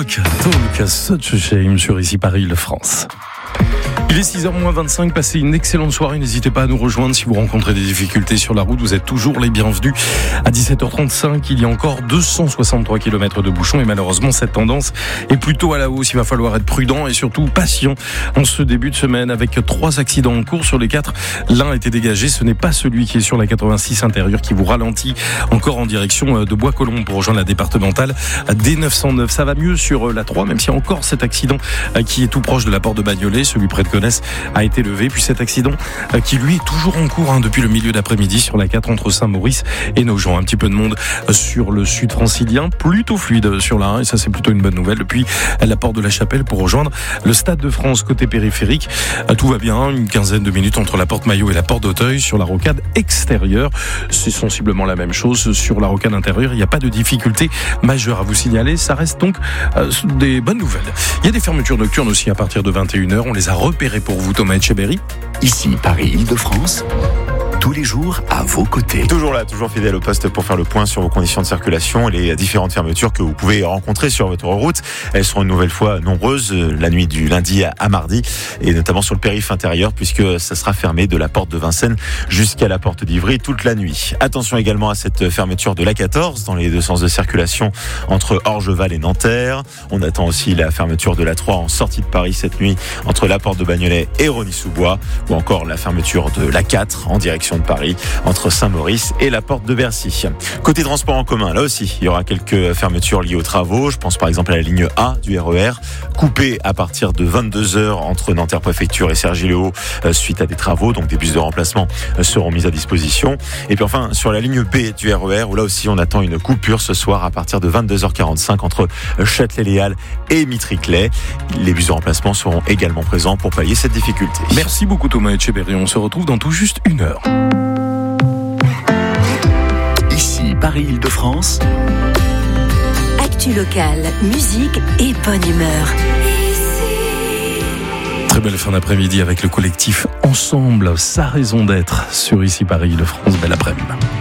Talk, such a shame sur ici Paris-Île-de-France. Il est 6h-25, passez une excellente soirée, n'hésitez pas à nous rejoindre si vous rencontrez des difficultés sur la route, vous êtes toujours les bienvenus. À 17h35, il y a encore 263 km de bouchons et malheureusement cette tendance est plutôt à la hausse. Il va falloir être prudent et surtout patient en ce début de semaine avec 3 accidents en cours sur les 4. L'un a été dégagé, ce n'est pas celui qui est sur la 86 intérieure qui vous ralentit encore en direction de Bois-Colombes pour rejoindre la départementale D909. Ça va mieux sur la 3, même s'il y a encore cet accident qui est tout proche de la porte de Bagnolet, celui près de Gonesse a été levé, puis cet accident qui lui est toujours en cours depuis le milieu d'après-midi sur la 4 entre Saint-Maurice et Nogent. Un petit peu de monde sur le sud francilien, plutôt fluide sur la 1 et ça c'est plutôt une bonne nouvelle depuis la porte de la Chapelle pour rejoindre le Stade de France côté périphérique. Tout va bien, une quinzaine de minutes entre la porte Maillot et la porte d'Auteuil sur la rocade extérieure. C'est sensiblement la même chose sur la rocade intérieure. Il n'y a pas de difficulté majeure à vous signaler. Ça reste donc des bonnes nouvelles. Il y a des fermetures nocturnes aussi à partir de 21h. On les a repérées pour vous, Thomas Etcheberry. Ici, Paris-Île-de-France. Tous les jours à vos côtés. Toujours là, toujours fidèle au poste pour faire le point sur vos conditions de circulation et les différentes fermetures que vous pouvez rencontrer sur votre route. Elles seront une nouvelle fois nombreuses la nuit du lundi à mardi et notamment sur le périph' intérieur puisque ça sera fermé de la porte de Vincennes jusqu'à la porte d'Ivry toute la nuit. Attention également à cette fermeture de l'A14 dans les deux sens de circulation entre Orgeval et Nanterre. On attend aussi la fermeture de l'A3 en sortie de Paris cette nuit entre la porte de Bagnolet et Rosny-sous-Bois ou encore la fermeture de l'A4 en direction de Paris entre Saint-Maurice et la porte de Bercy. Côté transport en commun, là aussi, il y aura quelques fermetures liées aux travaux. Je pense par exemple à la ligne A du RER, coupée à partir de 22h entre Nanterre Préfecture et Cergy-le-Haut suite à des travaux. Donc des bus de remplacement seront mis à disposition. Et puis enfin, sur la ligne B du RER, où là aussi on attend une coupure ce soir à partir de 22h45 entre Châtelet-Les-Halles et Mitriclet. Les bus de remplacement seront également présents pour pallier cette difficulté. Merci beaucoup Thomas Etcheberry. On se retrouve dans tout juste 1 heure. Ici, Paris-Île-de-France. Actu locale, musique et bonne humeur. Très belle fin d'après-midi avec le collectif Ensemble, sa raison d'être sur Ici Paris-Île-de-France. Belle après-midi.